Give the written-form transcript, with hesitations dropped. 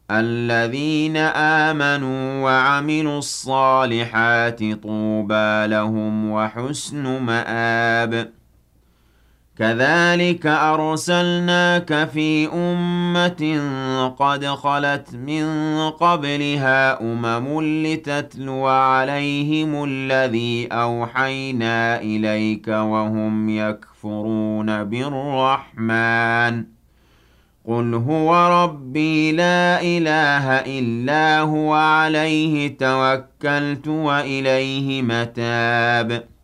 الذين آمنوا وعملوا الصالحات طوبى لهم وحسن مآب. كذلك أرسلناك في أمة قد خلت من قبلها لتتلو عليهم الذي أوحينا إليك وهم يكفرون بالرحمن. قل هو ربي لا إله إلا هو عليه توكلت وإليه متاب.